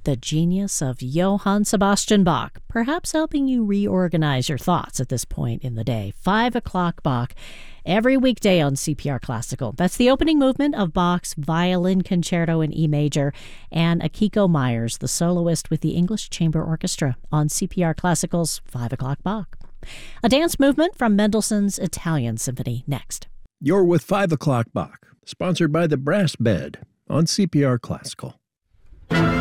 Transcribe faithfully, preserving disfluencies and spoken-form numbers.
the genius of Johann Sebastian Bach, perhaps helping you reorganize your thoughts at this point in the day. Five o'clock Bach, every weekday on C P R Classical. That's the opening movement of Bach's Violin Concerto in E major, and Akiko Myers, the soloist with the English Chamber Orchestra, on C P R Classical's Five o'clock Bach. A dance movement from Mendelssohn's Italian Symphony next. You're with Five o'clock Bach, sponsored by the Brass Bed on C P R Classical.